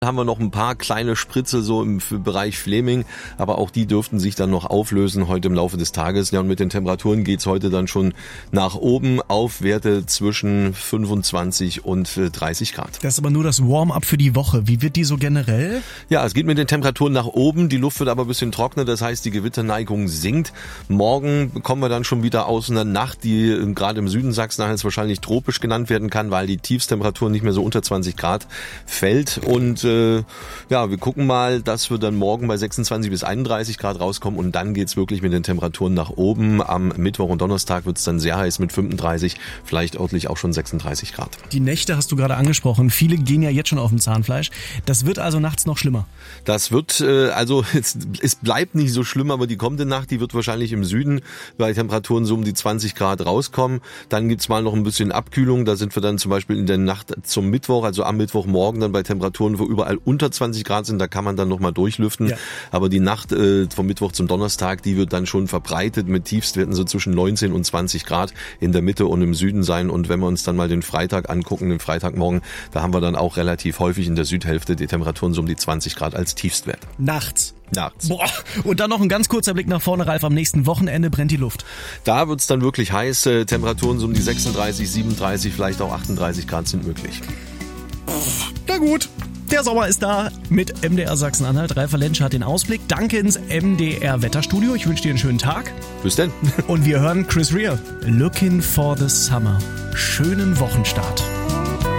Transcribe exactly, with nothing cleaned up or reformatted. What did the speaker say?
Haben wir noch ein paar kleine Spritze so im Bereich Fleming, aber auch die dürften sich dann noch auflösen heute im Laufe des Tages. Ja, und mit den Temperaturen geht's heute dann schon nach oben auf Werte zwischen fünfundzwanzig und dreißig Grad. Das ist aber nur das Warm-up für die Woche. Wie wird die so generell? Ja, es geht mit den Temperaturen nach oben. Die Luft wird aber ein bisschen trockener, das heißt, die Gewitterneigung sinkt. Morgen kommen wir dann schon wieder aus einer Nacht, die gerade im Süden Sachsen-Anhalts wahrscheinlich tropisch genannt werden kann, weil die Tiefstemperatur nicht mehr so unter zwanzig Grad fällt. Und äh, ja, wir gucken mal, dass wir dann morgen bei sechsundzwanzig bis einunddreißig Grad rauskommen und dann geht's wirklich mit den Temperaturen nach oben. Am Mittwoch und Donnerstag wird's dann sehr heiß mit fünfunddreißig, vielleicht örtlich auch schon sechsunddreißig Grad. Die Nächte hast du gerade angesprochen. Viele gehen ja jetzt schon auf dem Zahnfleisch. Das wird also nachts noch schlimmer. Das wird, äh, also es, es bleibt nicht so schlimm, aber die kommende Nacht, die wird wahrscheinlich im Süden bei Temperaturen so um die zwanzig Grad rauskommen. Dann gibt's mal noch ein bisschen Abkühlung. Da sind wir dann zum Beispiel in der Nacht zum Mittwoch, also am Mittwochmorgen dann bei Temperaturen, wo überall unter zwanzig Grad sind. Da kann man dann nochmal durchlüften. Ja. Aber die Nacht äh, vom Mittwoch zum Donnerstag, die wird dann schon verbreitet mit Tiefstwerten so zwischen neunzehn und zwanzig Grad in der Mitte und im Süden sein. Und wenn wir uns dann mal den Freitag angucken, den Freitagmorgen, da haben wir dann auch relativ häufig in der Südhälfte die Temperaturen so um die zwanzig Grad als Tiefstwert. Nachts. Nachts. Boah. Und dann noch ein ganz kurzer Blick nach vorne, Ralf. Am nächsten Wochenende brennt die Luft. Da wird's dann wirklich heiß. Äh, Temperaturen so um die sechsunddreißig, siebenunddreißig, vielleicht auch achtunddreißig Grad sind möglich. Na gut. Der Sommer ist da mit M D R Sachsen-Anhalt. Ralf Lensch hat den Ausblick. Danke ins M D R Wetterstudio. Ich wünsche dir einen schönen Tag. Bis denn. Und wir hören Chris Rea. Looking for the Summer. Schönen Wochenstart.